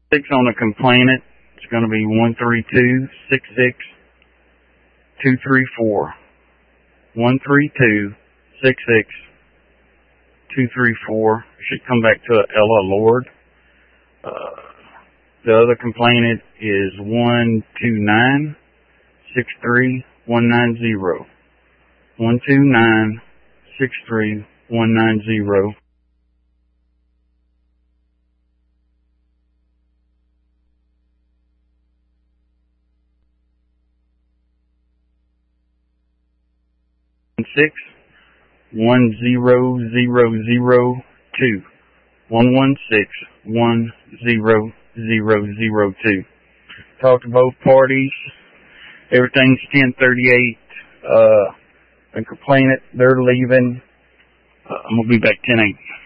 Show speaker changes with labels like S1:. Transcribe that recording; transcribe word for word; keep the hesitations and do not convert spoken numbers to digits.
S1: Six on the complainant. It's going to be one three two six six two three four. One three two six six two three four. Should come back to Ella Lord. Uh, the other complainant is one two nine six three one nine zero. One two nine six three one nine zero. Six one zero zero zero two. One one six one zero zero zero two. Talked to both parties. Everything's ten thirty-eight. Uh, the complainant, they're leaving. Uh, I'm gonna be back ten eight.